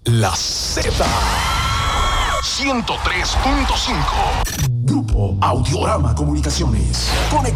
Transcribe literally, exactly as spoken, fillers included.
La Z. ciento tres punto cinco. Grupo Audiorama Comunicaciones. Conecta.